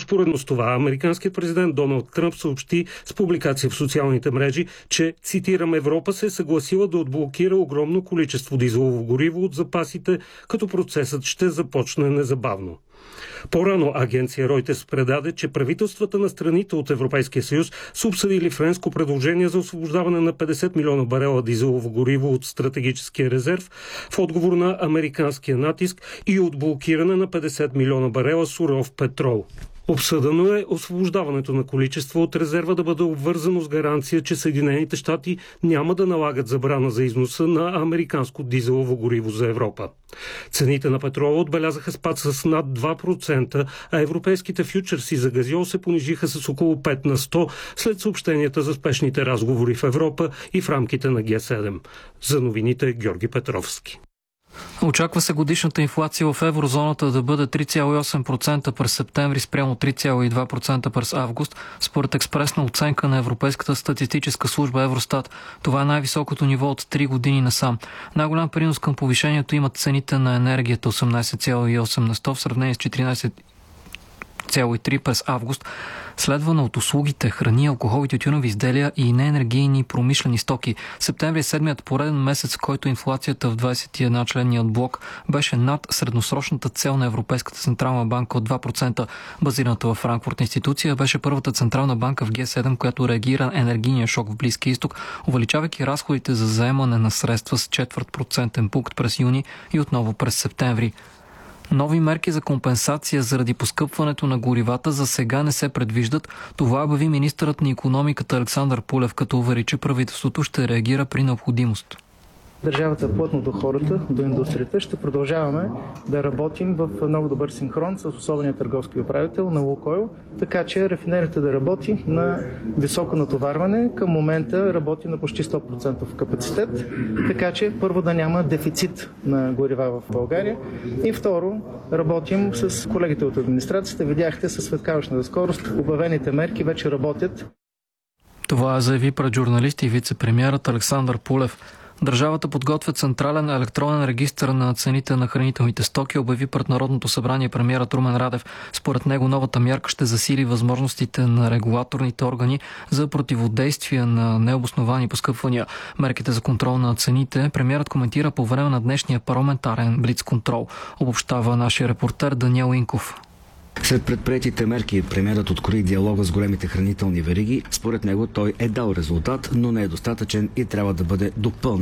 Успоредно с това, американският президент Доналд Тръмп съобщи с публикация в социалните мрежи, че, цитирам, Европа се е съгласила да отблокира огромно количество дизелово гориво от запасите, като процесът ще започне незабавно. По-рано агенция Reuters предаде, че правителствата на страните от Европейския съюз са обсъдили френско предложение за освобождаване на 50 милиона барела дизелово гориво от стратегическия резерв в отговор на американския натиск и отблокиране на 50 милиона барела суров петрол. Обсъдено е освобождаването на количество от резерва да бъде обвързано с гаранция, че Съединените щати няма да налагат забрана за износа на американско дизелово гориво за Европа. Цените на петрола отбелязаха спад с над 2%, а европейските фючерси за газьол се понижиха с около 5 на 100 след съобщенията за спешните разговори в Европа и в рамките на Г7. За новините Георги Петровски. Очаква се годишната инфлация в еврозоната да бъде 3,8% през септември спрямо 3,2% през август, според експресна оценка на Европейската статистическа служба Евростат. Това е най-високото ниво от 3 години насам. Най-голям принос към повишението имат цените на енергията 18,8 на 100 в сравнение с 14,3 през август, следвана от услугите, храни, алкохол и тютюнови изделия и неенергийни промишлени стоки. Септември е седмият пореден месец, в който инфлацията в 21-членният блок беше над средносрочната цел на Европейската централна банка от 2%. Базираната във Франкфурт институция беше първата централна банка в Г7, която реагира на енергийния шок в Близкия изток, увеличавайки разходите за заемане на средства с 0,25% пункт през юни и отново през септември. Нови мерки за компенсация заради поскъпването на горивата за сега не се предвиждат. Това обяви министърът на икономиката Александър Пулев, като увери, че правителството ще реагира при необходимост. Държавата плътно до хората, до индустрията. Ще продължаваме да работим в много добър синхрон с особения търговски управител на Лукойл, така че рафинерията да работи на високо натоварване. Към момента работи на почти 100% капацитет, така че първо да няма дефицит на горива в България и второ работим с колегите от администрацията. Видяхте със светкавичната скорост, обявените мерки вече работят. Това заяви пред журналисти и вице-премиерът Александър Пулев. Държавата подготвя централен електронен регистър на цените на хранителните стоки, обяви пред Народното събрание премиерът Румен Радев. Според него новата мярка ще засили възможностите на регулаторните органи за противодействие на необосновани поскъпвания. Мерките за контрол на цените премиерът коментира по време на днешния парламентарен блицконтрол. Обобщава нашия репортер Даниел Инков. След предприетите мерки премиерът открои диалога с големите хранителни вериги. Според него той е дал резултат, но не е достатъчен и трябва да бъде допълнен